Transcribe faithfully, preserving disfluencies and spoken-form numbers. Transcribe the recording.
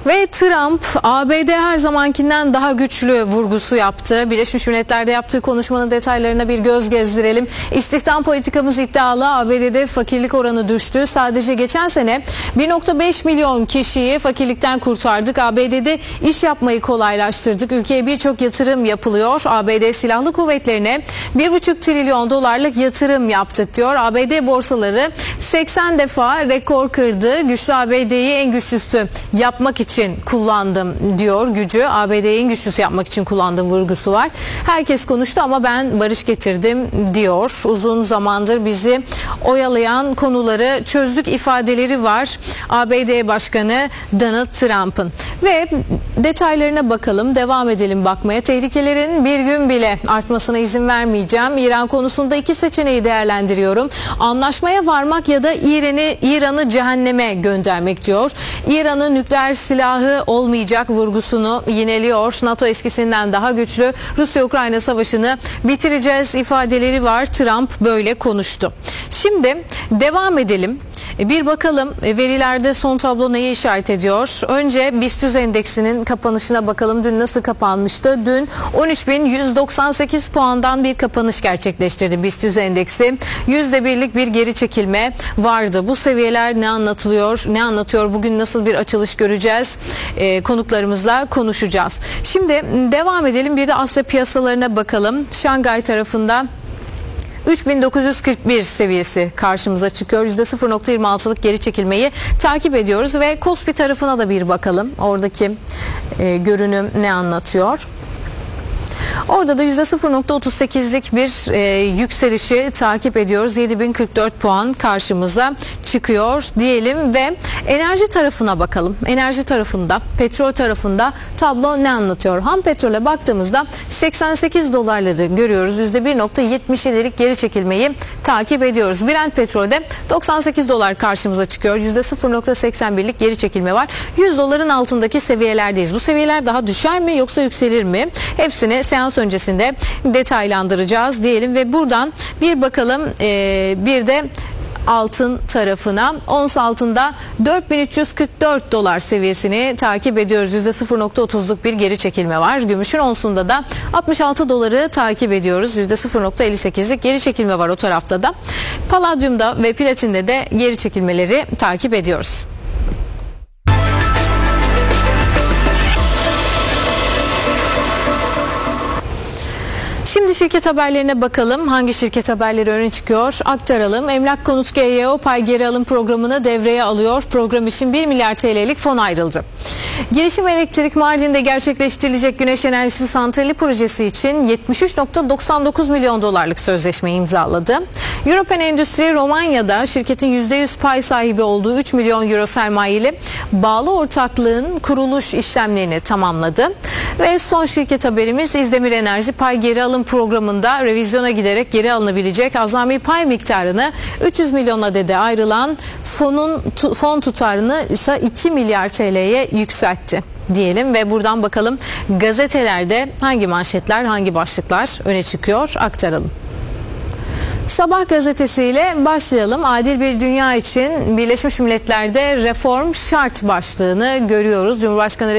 Ve Trump A B D her zamankinden daha güçlü vurgusu yaptı. Birleşmiş Milletler'de yaptığı konuşmanın detaylarına bir göz gezdirelim. İstihdam politikamız iddialı. A B D'de fakirlik oranı düştü. Sadece geçen sene bir nokta beş milyon kişiyi fakirlikten kurtardık. A B D'de iş yapmayı kolaylaştırdık. Ülkeye birçok yatırım yapılıyor. A B D silahlı kuvvetlerine bir buçuk trilyon dolarlık yatırım yaptık diyor. A B D borsaları seksen defa rekor kırdı. Güçlü A B D'yi en güçlüsü yapmak için kullandım diyor. Gücü A B D'yi en güçlüsü yapmak için kullandığım vurgusu var. Herkes konuştu ama ben barış getirdim diyor. Uzun zamandır bizi oyalayan konuları çözdük ifadeleri var A B D Başkanı Donald Trump'ın. Ve detaylarına bakalım, devam edelim bakmaya. Tehlikelerin bir gün bile artmasına izin vermeyeceğim. İran konusunda iki seçeneği değerlendiriyorum. Anlaşmaya varmak ya da İran'ı İran'ı cehenneme göndermek diyor. İran'ın nükleer silahı olmayacak vurgusunu yineliyor. NATO eskisinden daha güçlü. Rusya-Ukrayna savaşını bitireceğiz ifadeleri var. Trump böyle konuştu. Şimdi devam edelim. Bir bakalım verilerde son tablo neyi işaret ediyor? Önce BIST yüz endeksinin kapanışına bakalım. Dün nasıl kapanmıştı? Dün on üç bin yüz doksan sekiz puandan bir kapanış gerçekleştirdi BIST yüz endeksi. Yüzde birlik bir geri çekilme vardı. Bu seviyeler ne anlatılıyor? Ne anlatıyor? Bugün nasıl bir açılış göreceğiz? Ee, konuklarımızla konuşacağız. Şimdi devam edelim. Bir de Asya piyasalarına bakalım. Şangay tarafında üç bin dokuz yüz kırk bir seviyesi karşımıza çıkıyor. yüzde sıfır nokta yirmi altılık geri çekilmeyi takip ediyoruz ve Kospi tarafına da bir bakalım. Oradaki e, görünüm ne anlatıyor? Orada da yüzde sıfır nokta otuz sekizlik bir e, yükselişi takip ediyoruz. yedi bin kırk dört puan karşımıza çıkıyor diyelim ve enerji tarafına bakalım. Enerji tarafında, petrol tarafında tablo ne anlatıyor? Ham petrole baktığımızda seksen sekiz dolarları görüyoruz. yüzde bir nokta yetmiş yedilik geri çekilmeyi takip ediyoruz. Brent petrolde doksan sekiz dolar karşımıza çıkıyor. yüzde sıfır nokta seksen birlik geri çekilme var. yüz doların altındaki seviyelerdeyiz. Bu seviyeler daha düşer mi yoksa yükselir mi? Hepsini seans öncesinde detaylandıracağız diyelim ve buradan bir bakalım ee, bir de altın tarafına. Ons altında dört bin üç yüz kırk dört dolar seviyesini takip ediyoruz. yüzde sıfır nokta otuzluk bir geri çekilme var. Gümüşün onsunda da altmış altı doları takip ediyoruz. yüzde sıfır nokta elli sekizlik geri çekilme var o tarafta da. Paladyumda ve platinde de geri çekilmeleri takip ediyoruz. Şimdi şirket haberlerine bakalım. Hangi şirket haberleri öne çıkıyor? Aktaralım. Emlak Konut G Y O pay geri alım programını devreye alıyor. Program için bir milyar T L'lik fon ayrıldı. Girişim Elektrik Mardin'de gerçekleştirilecek güneş enerjisi santrali projesi için yetmiş üç nokta doksan dokuz milyon dolarlık sözleşme imzaladı. European Endüstri Romanya'da şirketin yüzde yüz pay sahibi olduğu üç milyon euro sermayeli bağlı ortaklığın kuruluş işlemlerini tamamladı. Ve son şirket haberimiz İzdemir Enerji pay geri alım programında revizyona giderek geri alınabilecek azami pay miktarını üç yüz milyon adede ayrılan fonun fon tutarını ise iki milyar T L'ye yükseltti diyelim ve buradan bakalım gazetelerde hangi manşetler, hangi başlıklar öne çıkıyor aktaralım. Sabah gazetesiyle başlayalım. Adil bir dünya için Birleşmiş Milletler'de reform şart başlığını görüyoruz. Cumhurbaşkanı